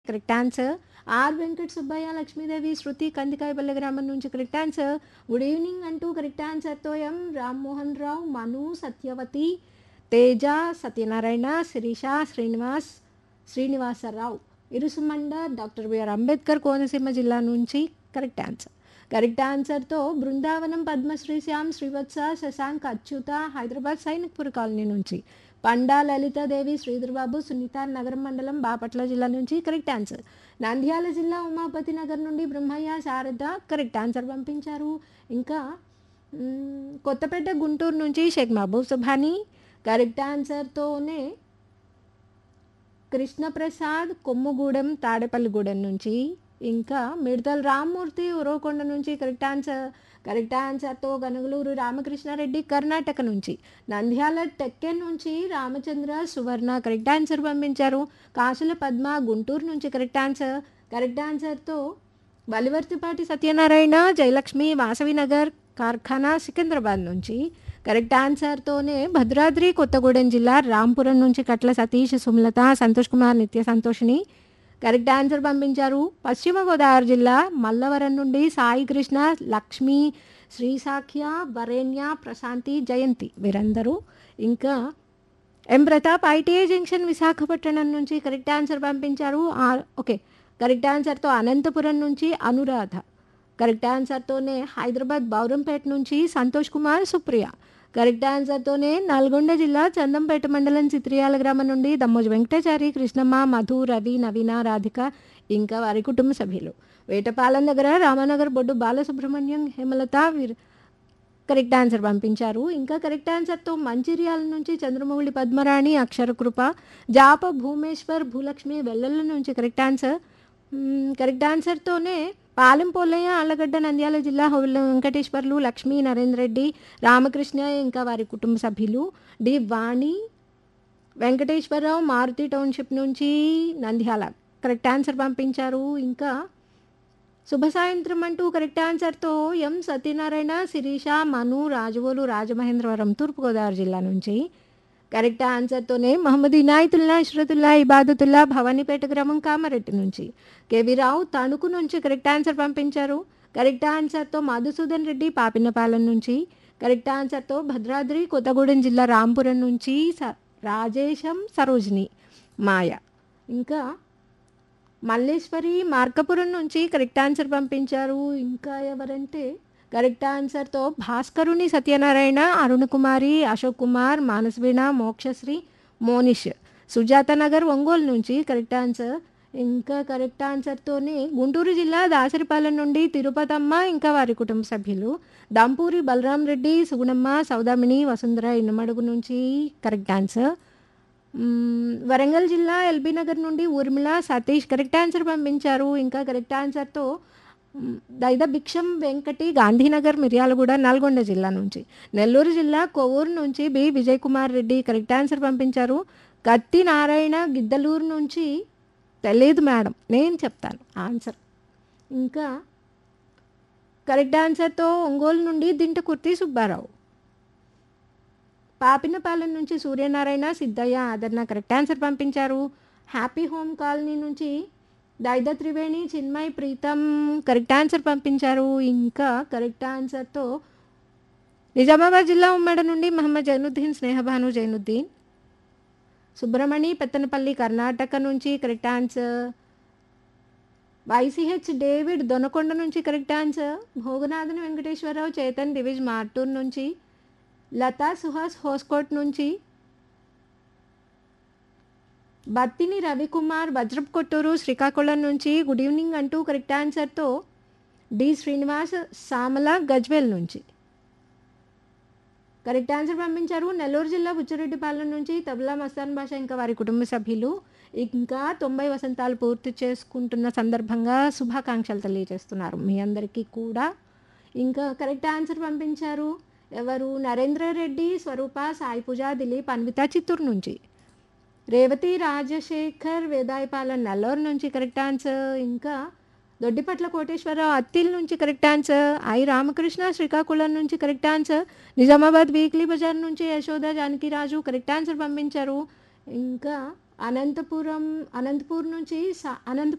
Correct answer. Are Venkata Subbaiah, Lakshmidevi, శృతి కందికాయపల్లి గ్రామం నుంచి correct answer. Good evening అంటూ కరెక్ట్ ఆన్సర్తో ఎం రామ్మోహన్ రావు, మను, సత్యవతి, తేజ, సత్యనారాయణ, శిరీష, శ్రీనివాసరావు, ఇరుసుమండ, డాక్టర్ బిఆర్ అంబేద్కర్, కోనసీమ జిల్లా నుంచి కరెక్ట్ ఆన్సర్. కరెక్ట్ ఆన్సర్తో బృందావనం, పద్మశ్రీ, శ్యామ్, శ్రీవత్స, శశాంక్, అచ్యుత, హైదరాబాద్ సైనిక్పూర్ కాలనీ నుంచి. పండా లలితాదేవి, శ్రీధర్బాబు, సునీత, నగరం మండలం, బాపట్ల జిల్లా నుంచి కరెక్ట్ ఆన్సర్. నంద్యాల జిల్లా ఉమాపతి నగర్ నుండి బ్రహ్మయ్య, శారద కరెక్ట్ ఆన్సర్ పంపించారు. ఇంకా కొత్తపేట, గుంటూరు నుంచి షేక్ మహబూబ్ సుభానీ కరెక్ట్ ఆన్సర్తోనే కృష్ణప్రసాద్, కొమ్ముగూడెం, తాడేపల్లిగూడెం నుంచి. ఇంకా మిడతల రామ్మూర్తి, ఉరవకొండ నుంచి కరెక్ట్ ఆన్సర్. కరెక్ట్ ఆన్సర్తో గనుగులూరు రామకృష్ణారెడ్డి, కర్ణాటక నుంచి. నంద్యాల టెక్కెన్ నుంచి రామచంద్ర, సువర్ణ కరెక్ట్ ఆన్సర్ పంపించారు. కాసుల పద్మ, గుంటూరు నుంచి కరెక్ట్ ఆన్సర్. కరెక్ట్ ఆన్సర్తో బలివర్తిపాటి సత్యనారాయణ, జయలక్ష్మి, వాసవినగర్ కార్ఖానా, సికింద్రాబాద్ నుంచి. కరెక్ట్ ఆన్సర్తోనే భద్రాద్రి కొత్తగూడెం జిల్లా రాంపురం నుంచి కట్ల సతీష్, సుమలత, సంతోష్ కుమార్, నిత్య సంతోషిని కరెక్ట్ ఆన్సర్ పంపించారు. పశ్చిమ గోదావరి జిల్లా మల్లవరం నుండి సాయి కృష్ణ, లక్ష్మి, శ్రీసాఖ్య, వరేణ్య, ప్రశాంతి, జయంతి వీరందరూ. ఇంకా ఎం ప్రతాప్, ఐటీఐ జంక్షన్, విశాఖపట్నం నుంచి కరెక్ట్ ఆన్సర్ పంపించారు. ఓకే, కరెక్ట్ ఆన్సర్తో అనంతపురం నుంచి అనురాధ. కరెక్ట్ ఆన్సర్తోనే హైదరాబాద్ బౌరంపేట నుంచి సంతోష్ కుమార్, సుప్రియ. కరెక్ట్ ఆన్సర్తోనే నల్గొండ జిల్లా చందంపేట మండలం, చిత్రియాల గ్రామం నుండి దమ్మోజు వెంకటాచారి, కృష్ణమ్మ, మధు, రవి, నవీన, రాధిక ఇంకా వారి కుటుంబ సభ్యులు. వేటపాలెం దగ్గర రామానగర్ బొడ్డు బాలసుబ్రహ్మణ్యం, హేమలత కరెక్ట్ ఆన్సర్ పంపించారు. ఇంకా కరెక్ట్ ఆన్సర్తో మంచిర్యాల నుంచి చంద్రమౌళి, పద్మరాణి, అక్షరకృప, జాప భూమేశ్వర్, భూలక్ష్మి వెల్లల నుంచి correct answer. Correct ఆన్సర్తోనే Palem Polayya, Allagadda, Nandyal జిల్లా, వెంకటేశ్వర్లు, లక్ష్మీ, నరేంద్ర రెడ్డి, రామకృష్ణ ఇంకా వారి కుటుంబ సభ్యులు. డి వాణి, వెంకటేశ్వరరావు, మారుతి టౌన్షిప్ నుంచి నంద్యాల కరెక్ట్ ఆన్సర్ పంపించారు. ఇంకా శుభ సాయంత్రం అంటూ కరెక్ట్ ఆన్సర్తో ఎం సత్యనారాయణ, శిరీష, మను, రాజవోలు, రాజమహేంద్రవరం, తూర్పుగోదావరి జిల్లా నుంచి. కరెక్ట్ ఆన్సర్తోనే మహమ్మద్ ఇనాయతుల్లా, ఇష్రతుల్లా, ఇబాదతుల్లా, భవానీపేట గ్రామం, కామారెడ్డి నుంచి. కేవీ రావు, తణుకు నుంచి కరెక్ట్ ఆన్సర్ పంపించారు. కరెక్ట్ ఆన్సర్తో మధుసూదన్ రెడ్డి, పాపినపాలెం నుంచి. కరెక్ట్ ఆన్సర్తో భద్రాద్రి కొత్తగూడెం జిల్లా రాంపురం నుంచి రాజేశం, సరోజిని, మాయ. ఇంకా మల్లేశ్వరి, మార్కపురం నుంచి కరెక్ట్ ఆన్సర్ పంపించారు. ఇంకా ఎవరంటే కరెక్ట్ ఆన్సర్తో భాస్కరుని, సత్యనారాయణ, అరుణకుమారి, అశోక్ కుమార్, మానసవీణ, మోక్షశ్రీ, మోనిష్, సుజాత నగర్, ఒంగోలు నుంచి కరెక్ట్ ఆన్సర్. ఇంకా కరెక్ట్ ఆన్సర్తోనే గుంటూరు జిల్లా దాసరిపాలెం నుండి తిరుపతమ్మ ఇంకా వారి కుటుంబ సభ్యులు. దంపూరి బలరాం రెడ్డి, సుగుణమ్మ, సౌదామిని, వసుంధర ఇన్నమడుగు నుంచి కరెక్ట్ ఆన్సర్. వరంగల్ జిల్లా ఎల్బీ నగర్ నుండి ఊర్మిళ, సతీష్ కరెక్ట్ ఆన్సర్ పంపించారు. ఇంకా కరెక్ట్ ఆన్సర్తో దైద భిక్షం వెంకటి, గాంధీనగర్, మిర్యాలగూడ, నల్గొండ జిల్లా నుంచి. నెల్లూరు జిల్లా కొవ్వూరు నుంచి B Vijay Kumar Reddy correct answer పంపించారు. కత్తి నారాయణ, గిద్దలూరు నుంచి తెలియదు మేడం, నేను చెప్తాను ఆన్సర్. ఇంకా కరెక్ట్ ఆన్సర్తో ఒంగోలు నుండి దింటకుర్తి సుబ్బారావు, పాపినపాలెం నుంచి సూర్యనారాయణ, సిద్ధయ్య, ఆదరణ కరెక్ట్ ఆన్సర్ పంపించారు. హ్యాపీ హోమ్ కాలనీ నుంచి దైద త్రివేణి, చిన్మయ్, ప్రీతం కరెక్ట్ ఆన్సర్ పంపించారు. ఇంకా కరెక్ట్ ఆన్సర్తో నిజామాబాద్ జిల్లా ఉమ్మడ నుండి మహమ్మద్ జైనుద్దీన్, స్నేహభాను జైనుద్దీన్, సుబ్రమణి, పెత్తనపల్లి, కర్ణాటక నుంచి correct answer. YCH David, Donakonda నుంచి కరెక్ట్ ఆన్సర్. భోగనాథన్ వెంకటేశ్వరరావు, చేతన్ డివిజ్, మార్టూర్ నుంచి. లతా సుహాస్, హోస్కోట్ నుంచి. బత్తిని రవికుమార్, వజ్రప్ కొట్టూరు, శ్రీకాకుళం నుంచి. గుడ్ ఈవినింగ్ అంటూ కరెక్ట్ ఆన్సర్తో డి శ్రీనివాస్, సామల, గజ్వేల్ నుంచి కరెక్ట్ ఆన్సర్ పంపించారు. నెల్లూరు జిల్లా బుచ్చిరెడ్డిపాలెం నుంచి తబలా మస్తాన్ భాష ఇంకా వారి కుటుంబ సభ్యులు. ఇంకా 90 వసంతాలు పూర్తి చేసుకుంటున్న సందర్భంగా శుభాకాంక్షలు తెలియజేస్తున్నారు మీ అందరికీ కూడా. ఇంకా కరెక్ట్ ఆన్సర్ పంపించారు ఎవరు, నరేంద్ర రెడ్డి, స్వరూప, సాయి పూజ, దిలీప్, అన్విత, చిత్తూరు నుంచి. రేవతి రాజశేఖర్, వేదాయపాలెం, నెల్లూరు నుంచి కరెక్ట్ ఆన్సర్. ఇంకా దొడ్డిపట్ల కోటేశ్వరరావు, అత్తిల్ నుంచి correct answer. I Ramakrishna, Srikakulam నుంచి correct answer. Nizamabad weekly Bazar నుంచి యశోద జానకిరాజు కరెక్ట్ ఆన్సర్ పంపించారు. ఇంకా అనంతపూర్ నుంచి